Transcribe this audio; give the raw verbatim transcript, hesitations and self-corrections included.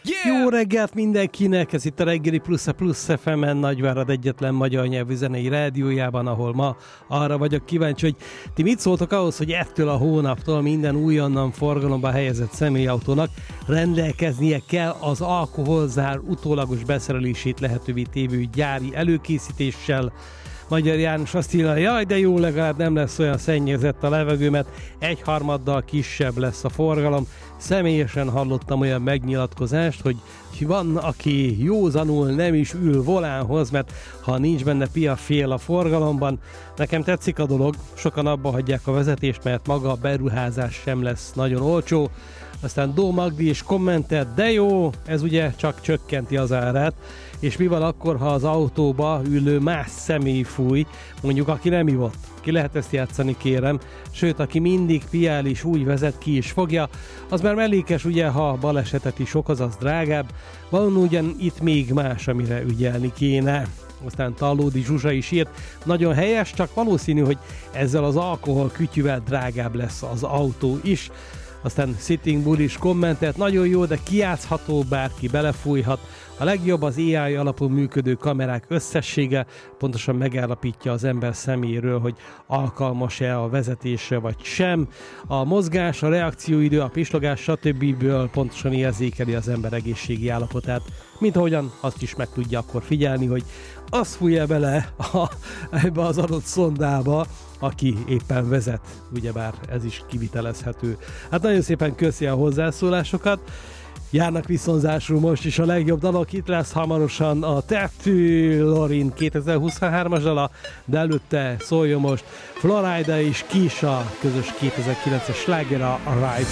Yeah! Jó reggelt mindenkinek, ez itt a reggeli plusz a Plusz ef emen, Nagyvárad egyetlen magyar nyelvű zenei rádiójában, ahol ma arra vagyok kíváncsi, hogy ti mit szóltok ahhoz, hogy ettől a hónaptól minden újonnan forgalomba helyezett személyautónak rendelkeznie kell az alkoholzár utólagos beszerelését lehetővé tévő gyári előkészítéssel. Magyar János azt írja, jaj, de jó, legalább nem lesz olyan szennyezett a levegő, mert egyharmaddal kisebb lesz a forgalom. Személyesen hallottam olyan megnyilatkozást, hogy van, aki józanul nem is ül volánhoz, mert ha nincs benne pia fél a forgalomban. Nekem tetszik a dolog, sokan abba hagyják a vezetést, mert maga a beruházás sem lesz nagyon olcsó. Aztán Dó Magdi is kommentelt, de jó, ez ugye csak csökkenti az árát, és mi van akkor, ha az autóba ülő más személy fúj, mondjuk aki nem ivott. Ki lehet ezt játszani, kérem, sőt, aki mindig piál és úgy vezet, ki is fogja, az már mellékes, ugye, ha balesetet is okoz, az drágább, van ugyan itt még más, amire ügyelni kéne. Aztán Tallódi Zsuzsa is írt, nagyon helyes, csak valószínű, hogy ezzel az alkohol kütyüvel drágább lesz az autó is. Aztán Sitting Bull is kommentelt, nagyon jó, de kijátszható, bárki belefújhat. A legjobb az á i alapú működő kamerák összessége, pontosan megállapítja az ember személyről, hogy alkalmas-e a vezetésre vagy sem. A mozgás, a reakcióidő, a pislogás, stb. Pontosan érzékeli az ember egészségi állapotát, mint ahogyan azt is meg tudja akkor figyelni, hogy az fújja bele a, ebbe az adott szondába, aki éppen vezet, ugyebár ez is kivitelezhető. Hát nagyon szépen köszi a hozzászólásokat. Járnak viszonzásul most is a legjobb dalok, itt lesz hamarosan a Tattoo Lorin kétezer-huszonhármas dala, de előtte szóljon most Florida és Kisha közös kétezer-kilences sláger, a Arrive.